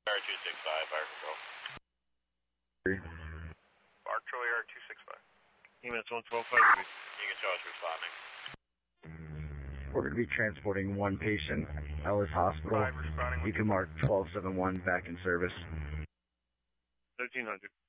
R265, Fire Control. Fire Control R265. Units 112, Eagle Charge responding. We're going to be transporting one patient, Ellis Hospital. 5 responding. You can mark 1271 back in service. 1300.